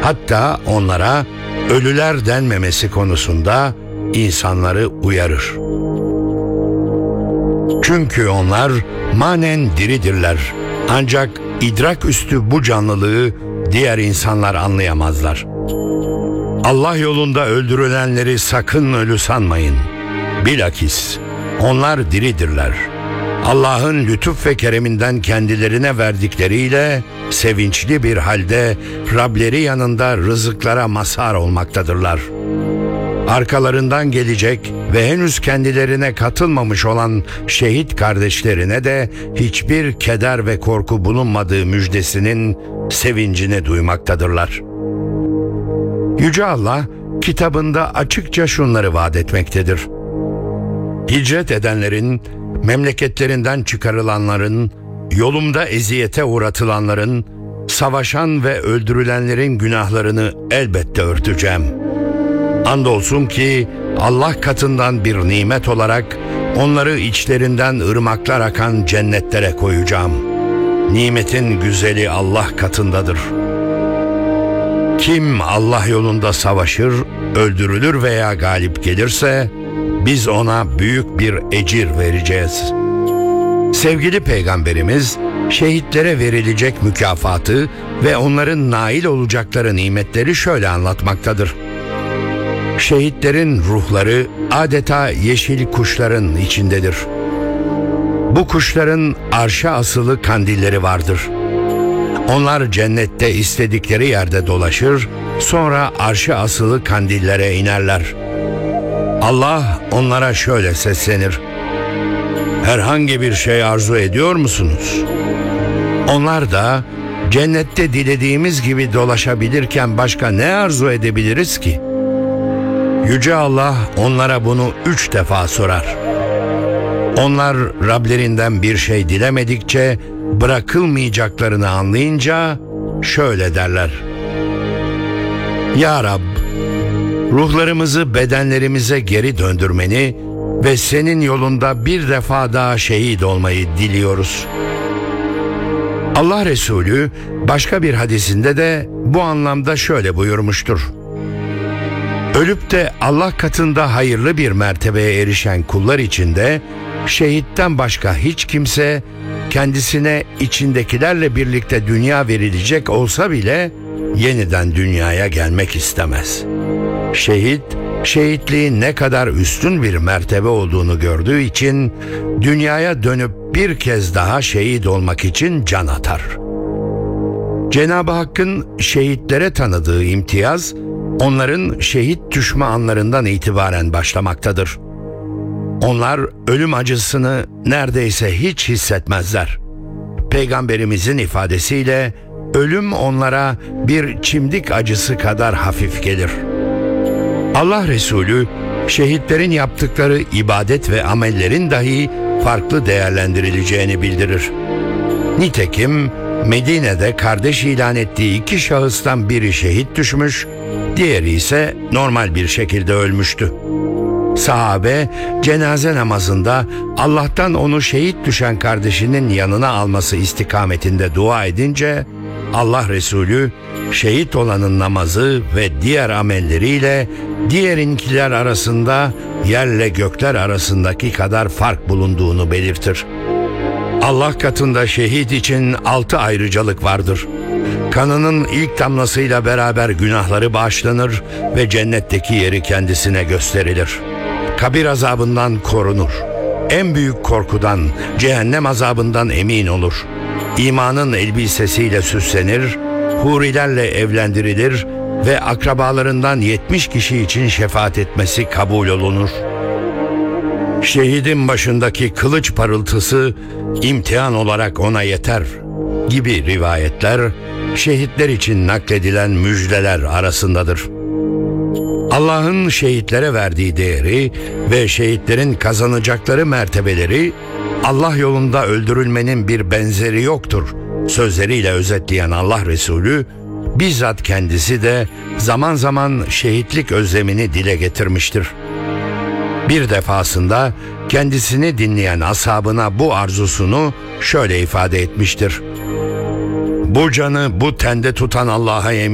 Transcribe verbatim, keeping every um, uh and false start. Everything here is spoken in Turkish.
Hatta onlara ölüler denmemesi konusunda insanları uyarır. Çünkü onlar manen diridirler. Ancak idrak üstü bu canlılığı diğer insanlar anlayamazlar. Allah yolunda öldürülenleri sakın ölü sanmayın. Bilakis onlar diridirler. Allah'ın lütuf ve kereminden kendilerine verdikleriyle sevinçli bir halde Rableri yanında rızıklara mazhar olmaktadırlar. Arkalarından gelecek ve henüz kendilerine katılmamış olan şehit kardeşlerine de hiçbir keder ve korku bulunmadığı müjdesinin sevincini duymaktadırlar. Yüce Allah kitabında açıkça şunları vaat etmektedir. Hicret edenlerin, memleketlerinden çıkarılanların, yolumda eziyete uğratılanların, savaşan ve öldürülenlerin günahlarını elbette örteceğim. Andolsun ki Allah katından bir nimet olarak onları içlerinden ırmaklar akan cennetlere koyacağım. Nimetin güzeli Allah katındadır. Kim Allah yolunda savaşır, öldürülür veya galip gelirse biz ona büyük bir ecir vereceğiz. Sevgili Peygamberimiz şehitlere verilecek mükafatı ve onların nail olacakları nimetleri şöyle anlatmaktadır. Şehitlerin ruhları adeta yeşil kuşların içindedir. Bu kuşların arşa asılı kandilleri vardır. Onlar cennette istedikleri yerde dolaşır, sonra arşa asılı kandillere inerler. Allah onlara şöyle seslenir. Herhangi bir şey arzu ediyor musunuz? Onlar da cennette dilediğimiz gibi dolaşabilirken başka ne arzu edebiliriz ki? Yüce Allah onlara bunu üç defa sorar. Onlar Rablerinden bir şey dilemedikçe bırakılmayacaklarını anlayınca şöyle derler. Ya Rab, ruhlarımızı bedenlerimize geri döndürmeni ve senin yolunda bir defa daha şehit olmayı diliyoruz. Allah Resulü başka bir hadisinde de bu anlamda şöyle buyurmuştur. Ölüp de Allah katında hayırlı bir mertebeye erişen kullar içinde şehitten başka hiç kimse kendisine içindekilerle birlikte dünya verilecek olsa bile yeniden dünyaya gelmek istemez. Şehit, şehitliğin ne kadar üstün bir mertebe olduğunu gördüğü için dünyaya dönüp bir kez daha şehit olmak için can atar. Cenab-ı Hakk'ın şehitlere tanıdığı imtiyaz, onların şehit düşme anlarından itibaren başlamaktadır. Onlar ölüm acısını neredeyse hiç hissetmezler. Peygamberimizin ifadesiyle ölüm onlara bir çimdik acısı kadar hafif gelir. Allah Resulü şehitlerin yaptıkları ibadet ve amellerin dahi farklı değerlendirileceğini bildirir. Nitekim Medine'de kardeş ilan ettiği iki şahıstan biri şehit düşmüş, diğeri ise normal bir şekilde ölmüştü. Sahabe cenaze namazında Allah'tan onu şehit düşen kardeşinin yanına alması istikametinde dua edince Allah Resulü şehit olanın namazı ve diğer amelleriyle diğerinkiler arasında yerle gökler arasındaki kadar fark bulunduğunu belirtir. Allah katında şehit için altı ayrıcalık vardır. Kanının ilk damlasıyla beraber günahları bağışlanır ve cennetteki yeri kendisine gösterilir. Kabir azabından korunur. En büyük korkudan, cehennem azabından emin olur. İmanın elbisesiyle süslenir, hurilerle evlendirilir ve akrabalarından yetmiş kişi için şefaat etmesi kabul olunur. Şehidin başındaki kılıç parıltısı imtihan olarak ona yeter gibi rivayetler şehitler için nakledilen müjdeler arasındadır. Allah'ın şehitlere verdiği değeri ve şehitlerin kazanacakları mertebeleri Allah yolunda öldürülmenin bir benzeri yoktur sözleriyle özetleyen Allah Resulü bizzat kendisi de zaman zaman şehitlik özlemini dile getirmiştir. Bir defasında kendisini dinleyen ashabına bu arzusunu şöyle ifade etmiştir. Bu canı bu tende tutan Allah'a yemin